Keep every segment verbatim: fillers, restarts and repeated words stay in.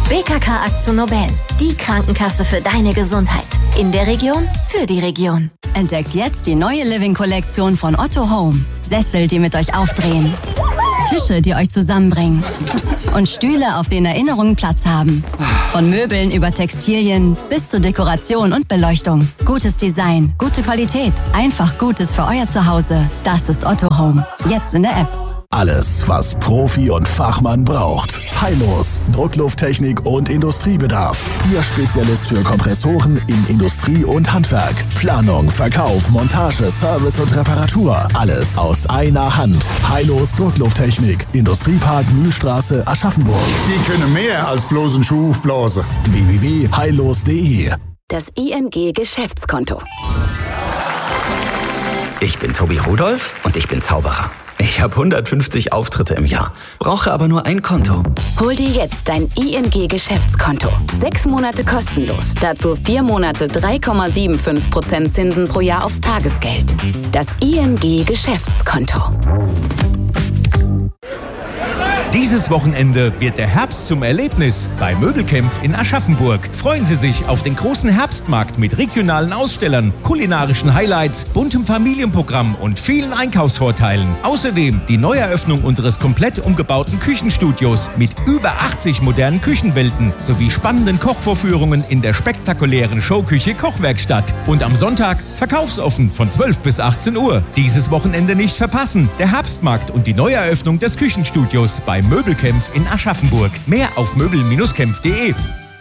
B K K Akzo Nobel, die Krankenkasse für deine Gesundheit. In der Region, für die Region. Entdeckt jetzt die neue Living-Kollektion von Otto Home. Sessel, die mit euch aufdrehen. Tische, die euch zusammenbringen. Und Stühle, auf denen Erinnerungen Platz haben. Von Möbeln über Textilien bis zu Dekoration und Beleuchtung. Gutes Design, gute Qualität. Einfach Gutes für euer Zuhause. Das ist Otto Home. Jetzt in der App. Alles, was Profi und Fachmann braucht. Heilos, Drucklufttechnik und Industriebedarf. Ihr Spezialist für Kompressoren in Industrie und Handwerk. Planung, Verkauf, Montage, Service und Reparatur. Alles aus einer Hand. Heilos Drucklufttechnik. Industriepark Mühlstraße, Aschaffenburg. Die können mehr als bloß einen Schuh aufblasen. w w w punkt heilos punkt de. Das I N G Geschäftskonto. Ich bin Tobi Rudolph und ich bin Zauberer. Ich habe hundertfünfzig Auftritte im Jahr, brauche aber nur ein Konto. Hol dir jetzt dein I N G Geschäftskonto. Sechs Monate kostenlos. Dazu vier Monate drei Komma fünfundsiebzig Prozent Zinsen pro Jahr aufs Tagesgeld. Das I N G Geschäftskonto. Dieses Wochenende wird der Herbst zum Erlebnis bei Möbelkämpf in Aschaffenburg. Freuen Sie sich auf den großen Herbstmarkt mit regionalen Ausstellern, kulinarischen Highlights, buntem Familienprogramm und vielen Einkaufsvorteilen. Außerdem die Neueröffnung unseres komplett umgebauten Küchenstudios mit über achtzig modernen Küchenwelten sowie spannenden Kochvorführungen in der spektakulären Showküche Kochwerkstatt. Und am Sonntag verkaufsoffen von zwölf bis achtzehn Uhr. Dieses Wochenende nicht verpassen. Der Herbstmarkt und die Neueröffnung des Küchenstudios bei Möbelkämpf in Aschaffenburg. Mehr auf möbel kämpf punkt de.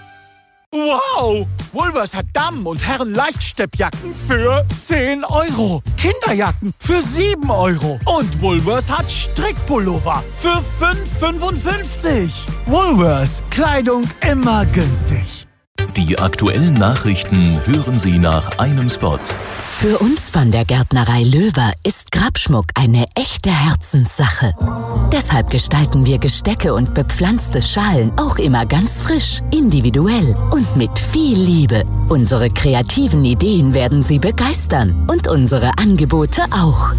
Wow! Woolworths hat Damen- und Herren-Leichtsteppjacken für zehn Euro. Kinderjacken für sieben Euro. Und Woolworths hat Strickpullover für fünf Euro fünfundfünfzig. Woolworths. Kleidung immer günstig. Die aktuellen Nachrichten hören Sie nach einem Spot. Für uns von der Gärtnerei Löwer ist Grabschmuck eine echte Herzenssache. Deshalb gestalten wir Gestecke und bepflanzte Schalen auch immer ganz frisch, individuell und mit viel Liebe. Unsere kreativen Ideen werden Sie begeistern und unsere Angebote auch.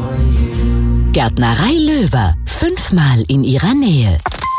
Gärtnerei Löwer, fünfmal in Ihrer Nähe.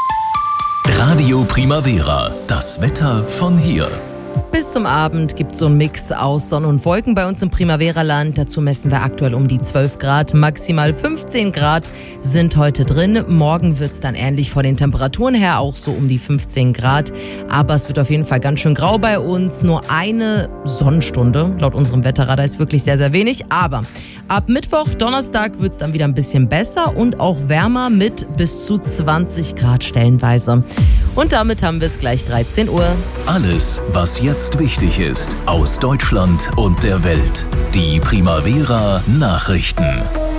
Radio Primavera, das Wetter von hier. Bis zum Abend gibt es so einen Mix aus Sonne und Wolken bei uns im Primavera-Land. Dazu messen wir aktuell um die zwölf Grad. Maximal fünfzehn Grad sind heute drin. Morgen wird es dann ähnlich von den Temperaturen her auch so um die fünfzehn Grad. Aber es wird auf jeden Fall ganz schön grau bei uns. Nur eine Sonnenstunde laut unserem Wetterradar ist wirklich sehr, sehr wenig. Aber ab Mittwoch, Donnerstag wird es dann wieder ein bisschen besser und auch wärmer mit bis zu zwanzig Grad stellenweise. Und damit haben wir es gleich dreizehn Uhr. Alles, was jetzt wichtig ist, aus Deutschland und der Welt. Die Primavera Nachrichten.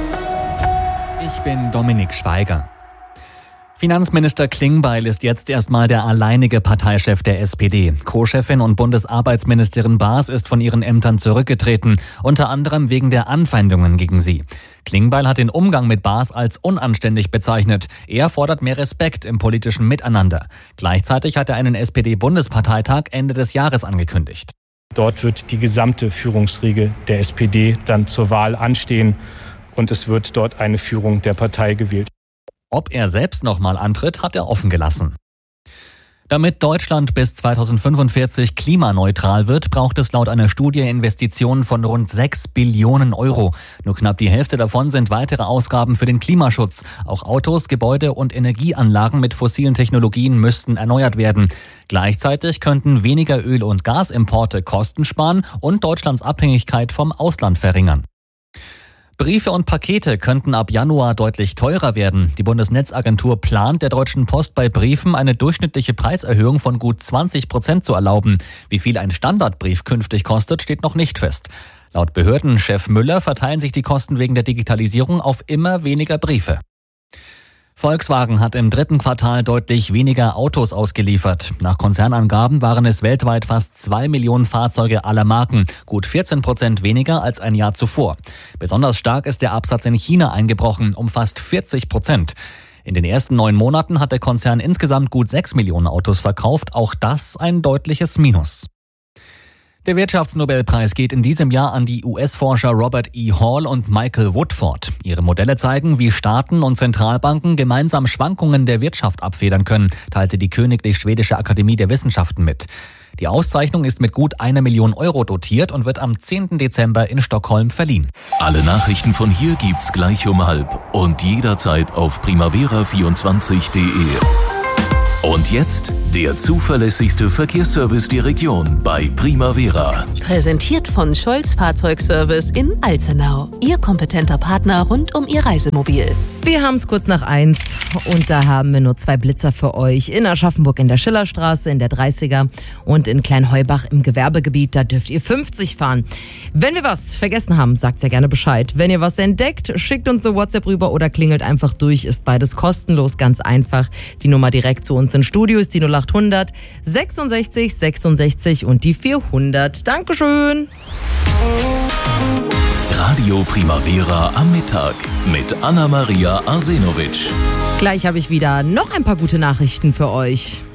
Ich bin Dominik Schweiger. Finanzminister Klingbeil ist jetzt erstmal der alleinige Parteichef der S P D. Co-Chefin und Bundesarbeitsministerin Baas ist von ihren Ämtern zurückgetreten, unter anderem wegen der Anfeindungen gegen sie. Klingbeil hat den Umgang mit Baas als unanständig bezeichnet. Er fordert mehr Respekt im politischen Miteinander. Gleichzeitig hat er einen S P D-Bundesparteitag Ende des Jahres angekündigt. Dort wird die gesamte Führungsriege der S P D dann zur Wahl anstehen und es wird dort eine Führung der Partei gewählt. Ob er selbst nochmal antritt, hat er offen gelassen. Damit Deutschland bis zweitausendfünfundvierzig klimaneutral wird, braucht es laut einer Studie Investitionen von rund sechs Billionen Euro. Nur knapp die Hälfte davon sind weitere Ausgaben für den Klimaschutz. Auch Autos, Gebäude und Energieanlagen mit fossilen Technologien müssten erneuert werden. Gleichzeitig könnten weniger Öl- und Gasimporte Kosten sparen und Deutschlands Abhängigkeit vom Ausland verringern. Briefe und Pakete könnten ab Januar deutlich teurer werden. Die Bundesnetzagentur plant, der Deutschen Post bei Briefen eine durchschnittliche Preiserhöhung von gut zwanzig Prozent zu erlauben. Wie viel ein Standardbrief künftig kostet, steht noch nicht fest. Laut Behördenchef Müller verteilen sich die Kosten wegen der Digitalisierung auf immer weniger Briefe. Volkswagen hat im dritten Quartal deutlich weniger Autos ausgeliefert. Nach Konzernangaben waren es weltweit fast zwei Millionen Fahrzeuge aller Marken, gut vierzehn Prozent weniger als ein Jahr zuvor. Besonders stark ist der Absatz in China eingebrochen, um fast vierzig Prozent. In den ersten neun Monaten hat der Konzern insgesamt gut sechs Millionen Autos verkauft, auch das ein deutliches Minus. Der Wirtschaftsnobelpreis geht in diesem Jahr an die U S-Forscher Robert E. Hall und Michael Woodford. Ihre Modelle zeigen, wie Staaten und Zentralbanken gemeinsam Schwankungen der Wirtschaft abfedern können, teilte die Königlich Schwedische Akademie der Wissenschaften mit. Die Auszeichnung ist mit gut einer Million Euro dotiert und wird am zehnten Dezember in Stockholm verliehen. Alle Nachrichten von hier gibt's gleich um halb und jederzeit auf primavera vierundzwanzig punkt de. Und jetzt der zuverlässigste Verkehrsservice der Region bei Primavera. Präsentiert von Scholz Fahrzeugservice in Alzenau. Ihr kompetenter Partner rund um Ihr Reisemobil. Wir haben es kurz nach eins und da haben wir nur zwei Blitzer für euch. In Aschaffenburg in der Schillerstraße, in der dreißiger und in Kleinheubach im Gewerbegebiet, da dürft ihr fünfzig fahren. Wenn wir was vergessen haben, sagt sehr gerne Bescheid. Wenn ihr was entdeckt, schickt uns eine WhatsApp rüber oder klingelt einfach durch. Ist beides kostenlos, ganz einfach. Die Nummer direkt zu uns ins Studio ist die null acht hundert sechsundsechzig sechsundsechzig und die vierhundert. Dankeschön. Radio Primavera am Mittag mit Anna-Maria Arsenovic. Gleich habe ich wieder noch ein paar gute Nachrichten für euch.